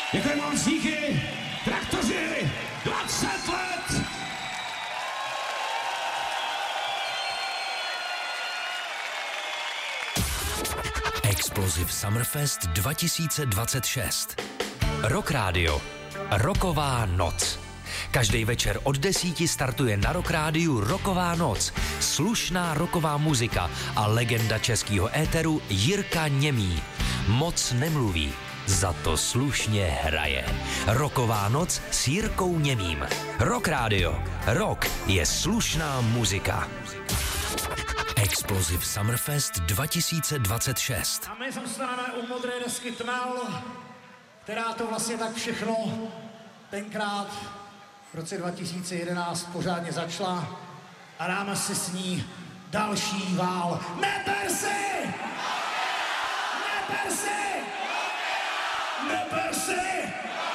Děkuji moc, díky. Traktoři, 20 let. Explosive Summerfest 2026. Rock Radio. Roková noc. Každý večer od 10 startuje na Rock Rádiu Roková noc. Slušná roková muzika a legenda českého éteru Jirka Němý. Moc nemluví, za to slušně hraje. Roková noc s Jirkou Němým. Rock Radio. Rock je slušná muzika. Explosive Summerfest 2026. A my zůstaneme u modré desky Tmel, která to vlastně tak všechno tenkrát v roce 2011 pořádně začala a dáme si s ní další vál. Neber si! Neber si! Neber si!